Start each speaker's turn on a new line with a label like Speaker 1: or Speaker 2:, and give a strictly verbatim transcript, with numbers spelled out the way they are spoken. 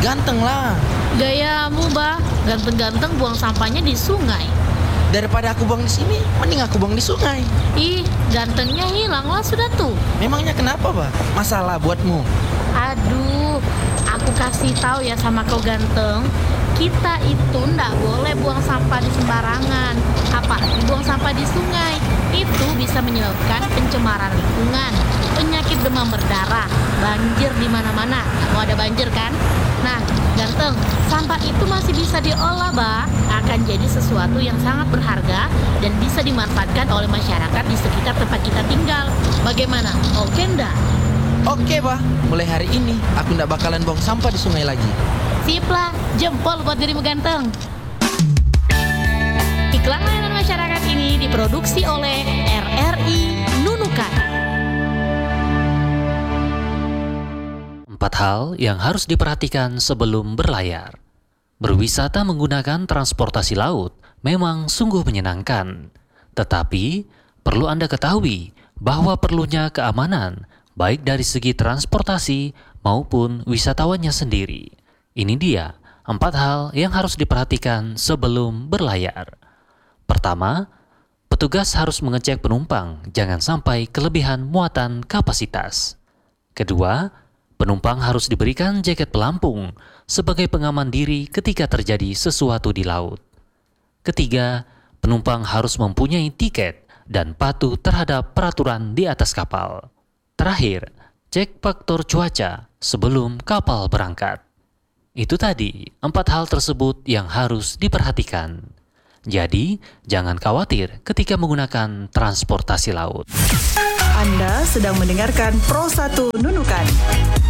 Speaker 1: Ganteng lah.
Speaker 2: Gayamu, bah. Ganteng-ganteng buang sampahnya di sungai.
Speaker 1: Daripada aku buang di sini, mending aku buang di sungai.
Speaker 2: Ih, gantengnya hilang lah sudah tuh.
Speaker 1: Memangnya kenapa, Bah? Masalah buatmu?
Speaker 2: Aduh, aku kasih tahu ya sama kau ganteng. Kita itu ndak boleh buang sampah di sembarangan. Apalagi buang sampah di sungai. Itu bisa menyebabkan pencemaran lingkungan, penyakit demam berdarah, banjir di mana-mana. Mau ada banjir kan? Nah, ganteng, sampah itu masih bisa diolah, Bah. Akan jadi sesuatu yang sangat berharga dan bisa dimanfaatkan oleh masyarakat di sekitar tempat kita tinggal. Bagaimana? Oke ndak?
Speaker 1: Oke, Bah. Mulai hari ini, aku ndak bakalan buang sampah di sungai lagi.
Speaker 2: Sip lah, jempol buat dirimu ganteng. Iklan layanan masyarakat ini diproduksi oleh R R I Nunukan.
Speaker 3: Empat hal yang harus diperhatikan sebelum berlayar. Berwisata menggunakan transportasi laut memang sungguh menyenangkan. Tetapi, perlu Anda ketahui bahwa perlunya keamanan, baik dari segi transportasi maupun wisatawannya sendiri. Ini dia empat hal yang harus diperhatikan sebelum berlayar. Pertama, petugas harus mengecek penumpang jangan sampai kelebihan muatan kapasitas. Kedua, penumpang harus diberikan jaket pelampung sebagai pengaman diri ketika terjadi sesuatu di laut. Ketiga, penumpang harus mempunyai tiket dan patuh terhadap peraturan di atas kapal. Terakhir, cek faktor cuaca sebelum kapal berangkat. Itu tadi, empat hal tersebut yang harus diperhatikan. Jadi, jangan khawatir ketika menggunakan transportasi laut.
Speaker 4: Anda sedang mendengarkan Pro satu Nunukan.